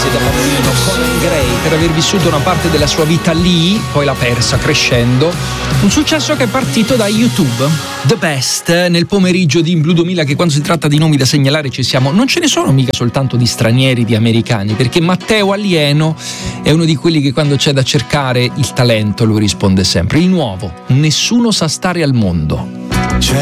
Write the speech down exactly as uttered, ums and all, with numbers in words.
da bambino, Conan Gray, per aver vissuto una parte della sua vita lì, poi l'ha persa crescendo. Un successo che è partito da YouTube. The Best, nel pomeriggio di In Blu duemila, che quando si tratta di nomi da segnalare ci siamo. Non ce ne sono mica soltanto di stranieri, di americani, perché Matteo Alieno è uno di quelli che quando c'è da cercare il talento lui risponde sempre. Il nuovo, nessuno sa stare al mondo.